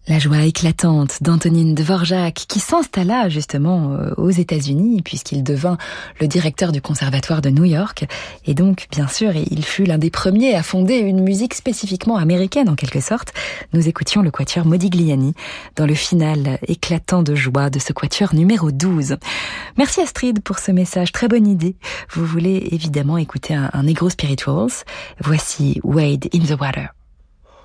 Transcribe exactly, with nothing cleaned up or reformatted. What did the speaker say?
La joie éclatante d'Antonín Dvořák, qui s'installa justement aux États-Unis puisqu'il devint le directeur du conservatoire de New York. Et donc, bien sûr, il fut l'un des premiers à fonder une musique spécifiquement américaine en quelque sorte. Nous écoutions le quatuor Modigliani dans le final éclatant de joie de ce quatuor numéro douze. Merci Astrid pour ce message, très bonne idée. Vous voulez évidemment écouter un, un Negro Spirituals. Voici Wade in the Water.